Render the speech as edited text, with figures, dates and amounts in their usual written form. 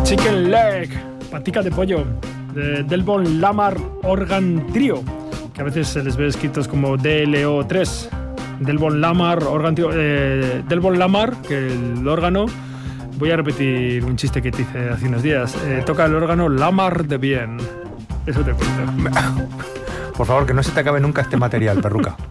Chicken Leg, patica de pollo, de Delbon Lamar Organ Trio, que a veces se les ve escritos como DLO3. Delbon Lamar Organ Trio, Delbon Lamar, que el órgano, voy a repetir un chiste que te hice hace unos días, toca el órgano Lamar de bien. Eso te cuento. Por favor, que no se te acabe nunca este material, perruca.